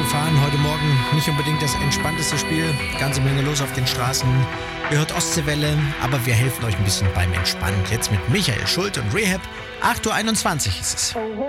Autofahren. Heute Morgen nicht unbedingt das entspannteste Spiel. Ganze Menge los auf den Straßen. Ihr hört Ostseewelle, aber wir helfen euch ein bisschen beim Entspannen. Jetzt mit Michael Schulte und Rehab. 8.21 Uhr ist es.